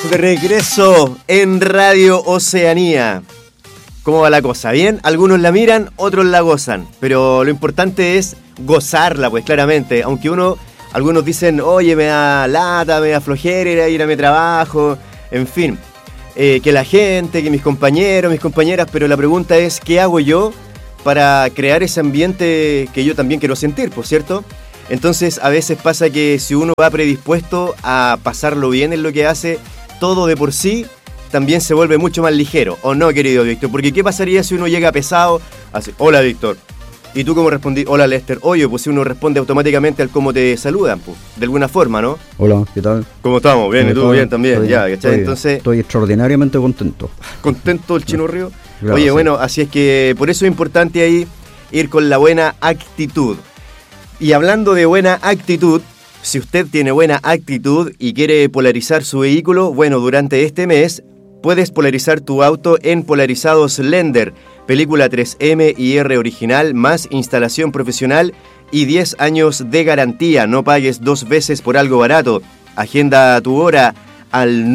De regreso en Radio Oceanía. ¿Cómo va la cosa? ¿Bien? Algunos la miran, otros la gozan. Pero lo importante es gozarla, pues claramente. Aunque algunos dicen, oye, me da lata, me da flojera ir a mi trabajo. En fin, que la gente, que mis compañeros, mis compañeras. Pero la pregunta es, ¿qué hago yo para crear ese ambiente que yo también quiero sentir, por cierto? Entonces, a veces pasa que si uno va predispuesto a pasarlo bien en lo que hace, todo de por sí también se vuelve mucho más ligero, ¿o no, querido Víctor? Porque ¿qué pasaría si uno llega pesado? Así, hola, Víctor. ¿Y tú cómo respondí? Hola, Lester. Oye, pues si uno responde automáticamente al cómo te saludan, pues, de alguna forma, ¿no? Hola, ¿qué tal? ¿Cómo estamos? Bien, ¿y tú? Bien también, ya, ¿cachai? Entonces, estoy extraordinariamente contento. ¿Contento el Chino Río? Claro, oye, sí. Bueno, así es que por eso es importante ahí ir con la buena actitud. Y hablando de buena actitud, si usted tiene buena actitud y quiere polarizar su vehículo, bueno, durante este mes puedes polarizar tu auto en Polarizados Lender, película 3M y R original, más instalación profesional y 10 años de garantía. No pagues 2 veces por algo barato. Agenda tu hora al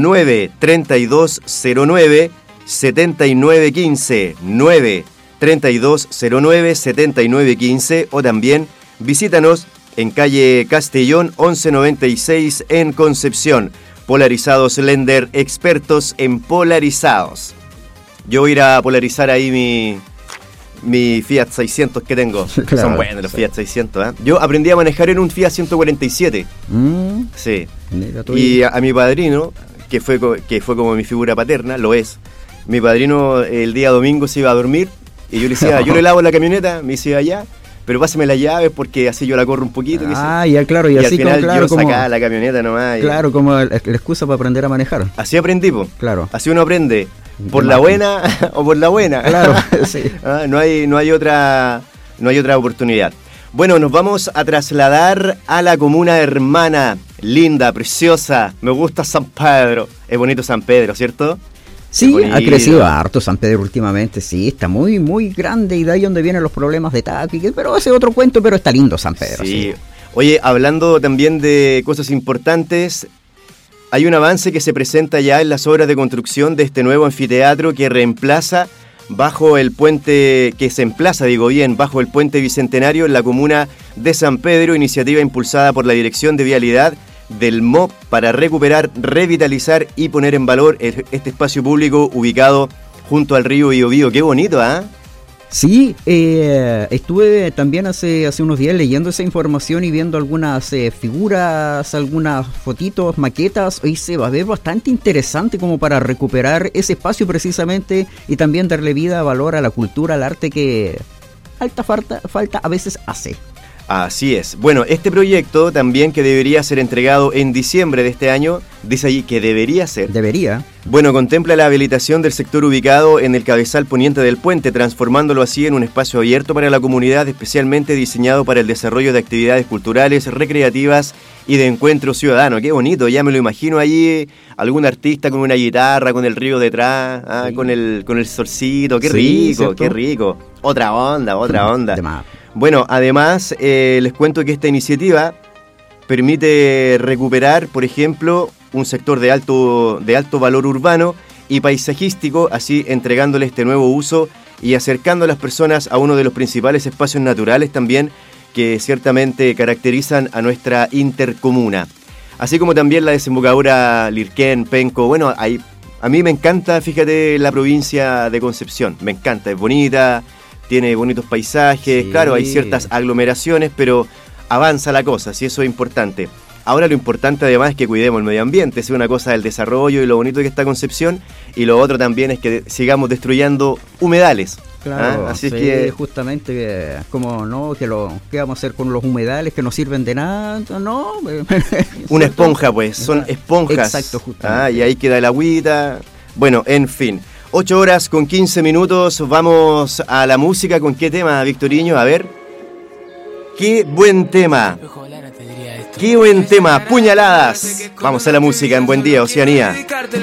93209-7915, 93209-7915, o también visítanos en calle Castellón 1196 en Concepción. Polarizados Lender, expertos en polarizados. Yo voy a ir a polarizar ahí mi Fiat 600 que tengo. Claro, son buenos los sí. Fiat 600, ¿eh? Yo aprendí a manejar en un Fiat 147. Sí. Mira tú. Y a mi padrino, que fue como mi figura paterna, lo es. Mi padrino el día domingo se iba a dormir y yo le decía, yo le lavo la camioneta, me decía allá, pero pásame las llaves porque así yo la corro un poquito. Ya, claro, y al así final claro, yo sacaba la camioneta nomás. Claro, como la excusa para aprender a manejar. Así aprendí, po. Claro. Así uno aprende, por la buena o por la buena. Claro, sí. No hay otra oportunidad. Bueno, nos vamos a trasladar a la comuna hermana, linda, preciosa. Me gusta San Pedro. Es bonito San Pedro, ¿cierto? Sí, ha crecido harto San Pedro últimamente, sí, está muy, muy grande y de ahí donde vienen los problemas de TAC, pero ese es otro cuento, pero está lindo San Pedro. Sí. Oye, hablando también de cosas importantes, hay un avance que se presenta ya en las obras de construcción de este nuevo anfiteatro que reemplaza bajo el puente Bicentenario en la comuna de San Pedro, iniciativa impulsada por la Dirección de Vialidad del MOP para recuperar, revitalizar y poner en valor este espacio público ubicado junto al río Biobío. ¡Qué bonito, ¿ah? Sí, estuve también hace unos días leyendo esa información y viendo algunas figuras, algunas fotitos, maquetas, y se va a ver bastante interesante como para recuperar ese espacio precisamente y también darle vida, valor a la cultura, al arte que alta falta a veces hace. Así es. Bueno, este proyecto también, que debería ser entregado en diciembre de este año, dice allí que debería ser. Debería. Bueno, contempla la habilitación del sector ubicado en el cabezal poniente del puente, transformándolo así en un espacio abierto para la comunidad, especialmente diseñado para el desarrollo de actividades culturales, recreativas y de encuentro ciudadano. Qué bonito, ya me lo imagino allí, algún artista con una guitarra, con el río detrás, sí. con el solcito. Qué rico, ¿cierto? Qué rico. Otra onda. Bueno, además les cuento que esta iniciativa permite recuperar, por ejemplo, un sector de alto valor urbano y paisajístico, así entregándole este nuevo uso y acercando a las personas a uno de los principales espacios naturales también que ciertamente caracterizan a nuestra intercomuna. Así como también la desembocadura Lirquén, Penco. Bueno, a mí me encanta, fíjate, la provincia de Concepción. Me encanta, es bonita, tiene bonitos paisajes, sí. Claro, hay ciertas aglomeraciones, pero avanza la cosa, sí, eso es importante. Ahora lo importante además es que cuidemos el medio ambiente, es una cosa del desarrollo y lo bonito que está Concepción, y lo otro también es que sigamos destruyendo humedales. Claro, así sí, es que justamente, como no, ¿qué vamos a hacer con los humedales que no sirven de nada? No, una esponja, pues, son esponjas. Exacto, justamente. Y ahí queda el agüita. Bueno, en fin. 8 horas con 15 minutos, vamos a la música. ¿Con qué tema, Victoriño? A ver. ¡Qué buen tema! ¡Qué buen tema! ¡Puñaladas! Vamos a la música en Buen Día, Oceanía.